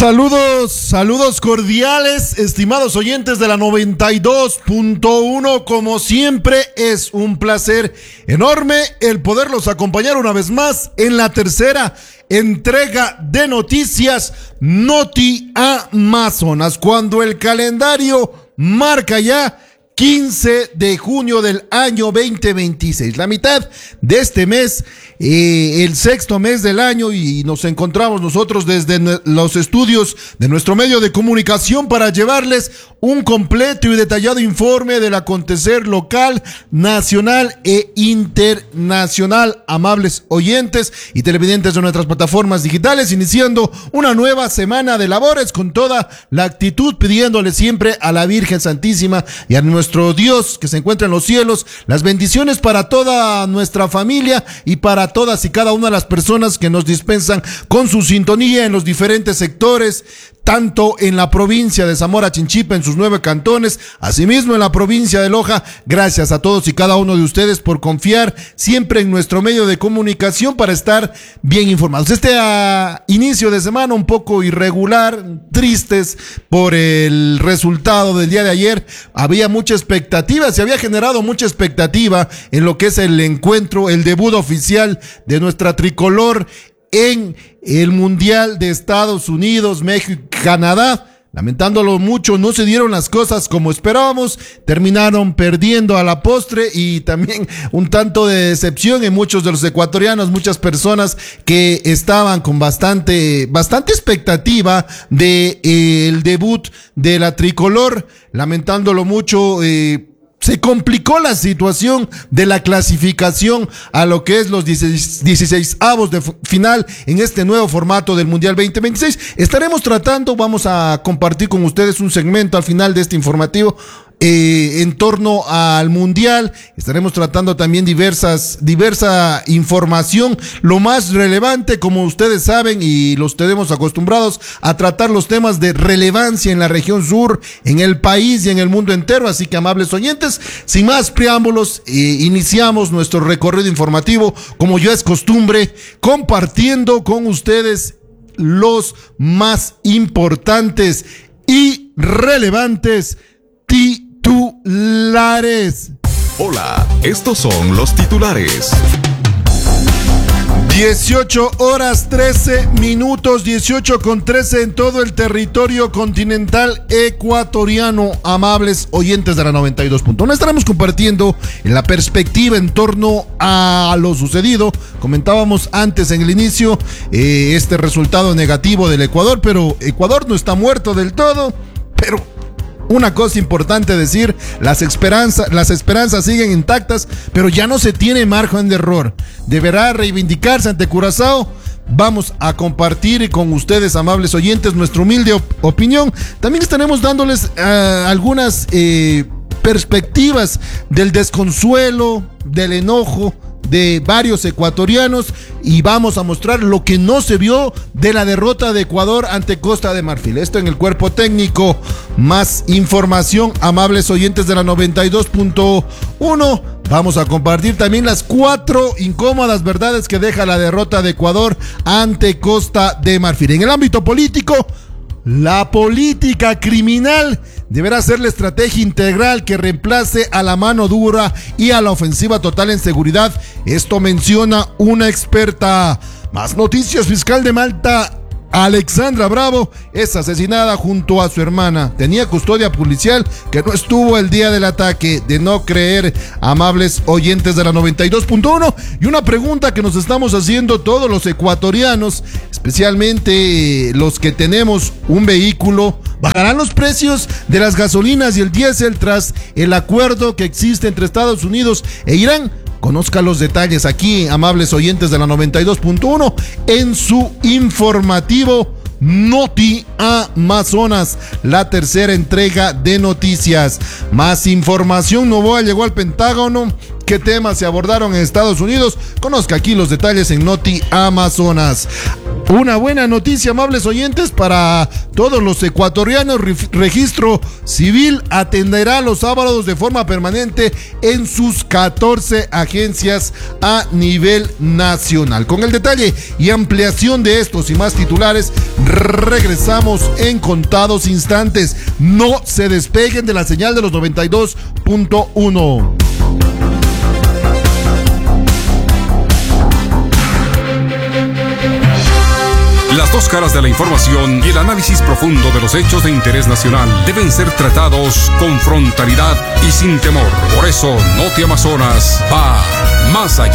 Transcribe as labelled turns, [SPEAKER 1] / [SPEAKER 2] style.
[SPEAKER 1] Saludos cordiales, estimados oyentes de la 92.1. Como siempre, es un placer enorme el poderlos acompañar una vez más en la tercera entrega de noticias Noti Amazonas, cuando el calendario marca ya 15 de junio del año 2026, la mitad de este mes, el sexto mes del año, y nos encontramos nosotros desde los estudios de nuestro medio de comunicación para llevarles un completo y detallado informe del acontecer local, nacional e internacional. Amables oyentes y televidentes de nuestras plataformas digitales, iniciando una nueva semana de labores con toda la actitud, pidiéndole siempre a la Virgen Santísima y a nuestro Dios que se encuentra en los cielos las bendiciones para toda nuestra familia y para todas y cada una de las personas que nos dispensan con su sintonía en los diferentes sectores, tanto en la provincia de Zamora Chinchipe, en sus 9 cantones, asimismo en la provincia de Loja. Gracias a todos y cada uno de ustedes por confiar siempre en nuestro medio de comunicación para estar bien informados. Inicio de semana un poco irregular, tristes por el resultado del día de ayer. Había mucha expectativa, se había generado mucha expectativa en lo que es el encuentro, el debut oficial de nuestra tricolor en el Mundial de Estados Unidos, México y Canadá. Lamentándolo mucho, no se dieron las cosas como esperábamos, terminaron perdiendo a la postre, y también un tanto de decepción en muchos de los ecuatorianos, muchas personas que estaban con bastante expectativa de el debut de la tricolor. Lamentándolo mucho, se complicó la situación de la clasificación a lo que es los 16avos de final en este nuevo formato del Mundial 2026. Vamos a compartir con ustedes un segmento al final de este informativo en torno al Mundial. Estaremos tratando también diversa información, lo más relevante, como ustedes saben, y los tenemos acostumbrados a tratar los temas de relevancia en la región sur, en el país y en el mundo entero. Así que, amables oyentes, sin más preámbulos, iniciamos nuestro recorrido informativo, como ya es costumbre, compartiendo con ustedes los más importantes y relevantes titulares.
[SPEAKER 2] Hola, estos son los titulares.
[SPEAKER 1] 18:13, 18:13 en todo el territorio continental ecuatoriano. Amables oyentes de la 92.1, estaremos compartiendo la perspectiva en torno a lo sucedido. Comentábamos antes en el inicio este resultado negativo del Ecuador, pero Ecuador no está muerto del todo. Pero una cosa importante decir, las esperanzas siguen intactas, pero ya no se tiene margen de error. Deberá reivindicarse ante Curazao. Vamos a compartir con ustedes, amables oyentes, nuestra humilde opinión. También estaremos dándoles algunas perspectivas del desconsuelo, del enojo de varios ecuatorianos, y vamos a mostrar lo que no se vio de la derrota de Ecuador ante Costa de Marfil. Esto en el cuerpo técnico. Más información, amables oyentes de la 92.1. Vamos a compartir también las 4 incómodas verdades que deja la derrota de Ecuador ante Costa de Marfil. En el ámbito político, la política criminal deberá ser la estrategia integral que reemplace a la mano dura y a la ofensiva total en seguridad. Esto menciona una experta. Más noticias. Fiscal de Malta Alexandra Bravo es asesinada junto a su hermana. Tenía custodia policial, que no estuvo el día del ataque. De no creer, amables oyentes de la 92.1. Y una pregunta que nos estamos haciendo todos los ecuatorianos, especialmente los que tenemos un vehículo: ¿bajarán los precios de las gasolinas y el diésel tras el acuerdo que existe entre Estados Unidos e Irán? Conozca los detalles aquí, amables oyentes de la 92.1, en su informativo Noti Amazonas, la tercera entrega de noticias. Más información. Noboa llegó al Pentágono. ¿Qué temas se abordaron en Estados Unidos? Conozca aquí los detalles en Noti Amazonas. Una buena noticia, amables oyentes, para todos los ecuatorianos. Registro Civil atenderá los sábados de forma permanente en sus 14 agencias a nivel nacional. Con el detalle y ampliación de estos y más titulares, regresamos en contados instantes. No se despeguen de la señal de los 92.1.
[SPEAKER 2] Las dos caras de la información y el análisis profundo de los hechos de interés nacional deben ser tratados con frontalidad y sin temor. Por eso, Noti Amazonas va más allá.